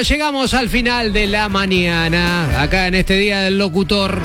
llegamos al final de la mañana, acá en este día del locutor.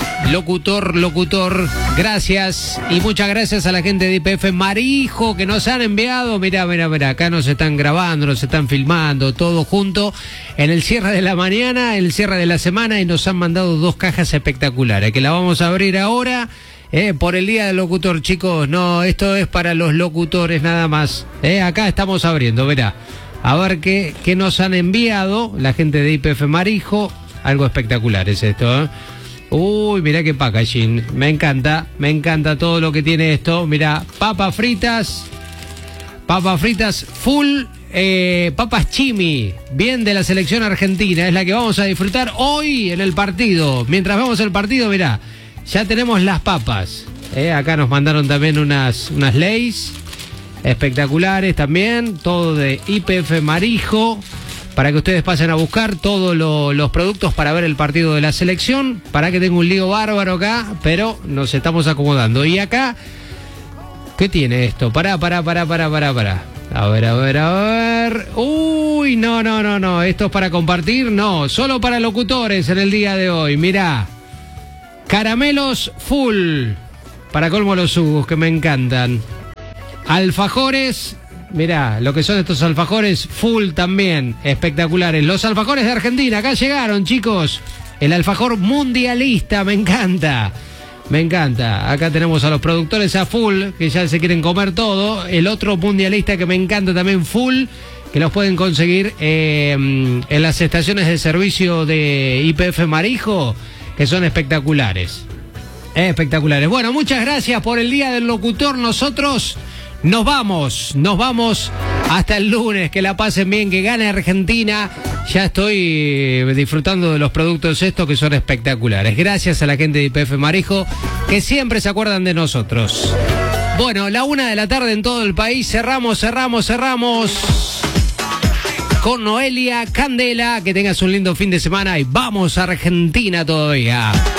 Gracias y muchas gracias a la gente de YPF Marijo que nos han enviado. Mirá, acá nos están grabando, nos están filmando, todo junto en el cierre de la mañana, el cierre de la semana, y nos han mandado 2 cajas espectaculares que la vamos a abrir ahora. Por el día del locutor, chicos. No, esto es para los locutores nada más. Acá estamos abriendo, verá. A ver qué nos han enviado la gente de YPF Marijo. Algo espectacular es esto, Uy, mirá qué packaging. Me encanta todo lo que tiene esto. Mirá, papas fritas full, papas chimi, bien de la selección argentina. Es la que vamos a disfrutar hoy en el partido. Mientras vemos el partido, mirá, ya tenemos las papas. Acá nos mandaron también unas Lays espectaculares también, todo de YPF Marijo, para que ustedes pasen a buscar todos los productos para ver el partido de la selección. Para que tengo un lío bárbaro acá, pero nos estamos acomodando. Y acá, ¿qué tiene esto? Pará. A ver. Uy, no. ¿Esto es para compartir? No, solo para locutores en el día de hoy. Mirá, caramelos full, para colmo los jugos que me encantan. Alfajores, mirá, lo que son estos alfajores full también, espectaculares. Los alfajores de Argentina, acá llegaron, chicos. El alfajor mundialista, me encanta. Acá tenemos a los productores a full, que ya se quieren comer todo. El otro mundialista que me encanta también full, que los pueden conseguir en las estaciones de servicio de YPF Marijo, que son espectaculares. Bueno, muchas gracias por el día del locutor. Nosotros nos vamos hasta el lunes. Que la pasen bien, que gane Argentina. Ya estoy disfrutando de los productos estos que son espectaculares. Gracias a la gente de YPF Marijo, que siempre se acuerdan de nosotros. Bueno, 1:00 p.m. en todo el país. Cerramos con Noelia Candela. Que tengas un lindo fin de semana y vamos a Argentina todavía.